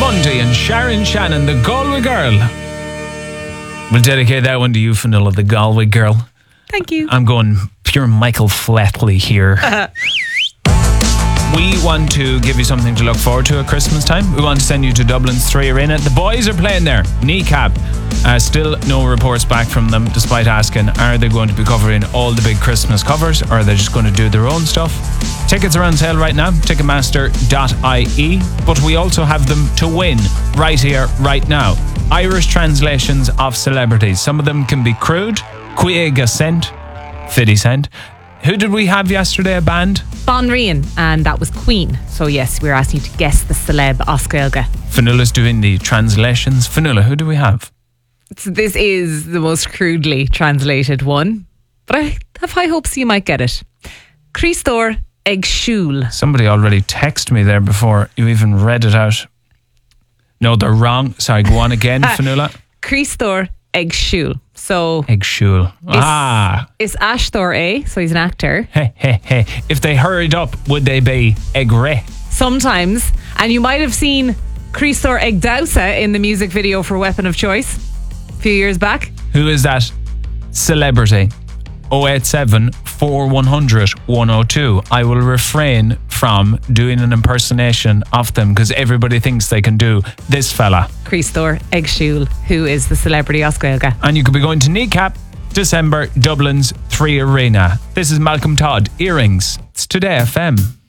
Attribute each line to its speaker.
Speaker 1: Bundy and Sharon Shannon, the Galway Girl. We'll dedicate that one to you, Fionnuala, the Galway Girl.
Speaker 2: Thank you.
Speaker 1: I'm going pure Michael Flatley here. We want to give you something to look forward to at Christmas time. We want to send you to Dublin's 3 Arena. The boys are playing there. Kneecap. Still no reports back from them, despite asking, are they going to be covering all the big Christmas covers, or are they just going to do their own stuff? Tickets are on sale right now, ticketmaster.ie, but we also have them to win right here, right now. Irish translations of celebrities. Some of them can be crude. Cuiga Cent, 50 Cent. Who did we have yesterday, a band?
Speaker 2: Bon Rian, and that was Queen. So yes, we're asking you to guess the celeb Oscailga.
Speaker 1: Fionnuala's doing the translations. Fionnuala, who do we have?
Speaker 2: So this is the most crudely translated one, but I have high hopes you might get it. Christor Egshool.
Speaker 1: Somebody already texted me there before you even read it out. No, they're wrong. Sorry, go on again, Fionnuala.
Speaker 2: Christor Egshool. So
Speaker 1: Egshool.
Speaker 2: It's Ashtor A, so he's an actor.
Speaker 1: Hey. If they hurried up, would they be Egre?
Speaker 2: Sometimes. And you might have seen Christor Egdausa in the music video for Weapon of Choice a few years back.
Speaker 1: Who is that celebrity? 087 4100 102. I will refrain from doing an impersonation of them because everybody thinks they can do this fella.
Speaker 2: Christor Egshool, who is the celebrity Oscailga.
Speaker 1: And you could be going to Kneecap, December, Dublin's 3 Arena. This is Malcolm Todd, Earrings. It's Today FM.